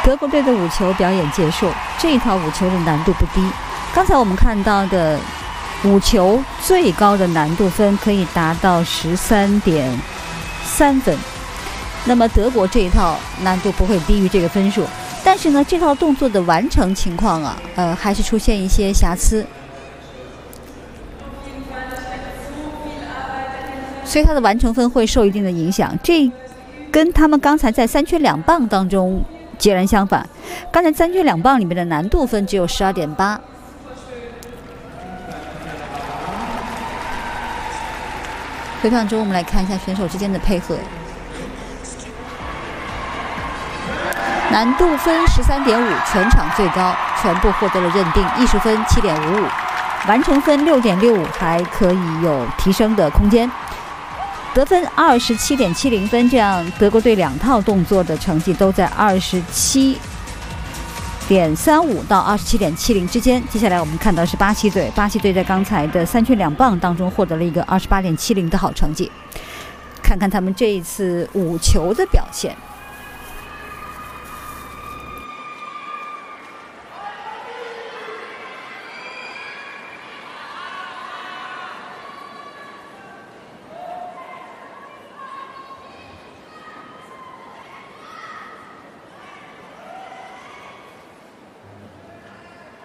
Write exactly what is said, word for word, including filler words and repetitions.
德国队的五球表演结束，这一套五球的难度不低。刚才我们看到的五球最高的难度分可以达到十三点三分，那么德国这一套难度不会低于这个分数，但是呢，这套动作的完成情况啊，呃，还是出现一些瑕疵，所以它的完成分会受一定的影响。这跟他们刚才在三圈两棒当中截然相反，刚才三圈两棒里面的难度分只有十二点八。回放中，我们来看一下选手之间的配合。难度分十三点五，全场最高，全部获得了认定。艺术分七点五五，完成分六点六五，还可以有提升的空间。得分二十七点七零分，这样德国队两套动作的成绩都在二十七点三五到二十七点七零之间。接下来我们看到是巴西队，巴西队在刚才的三圈两棒当中获得了一个二十八点七零的好成绩。看看他们这一次五球的表现。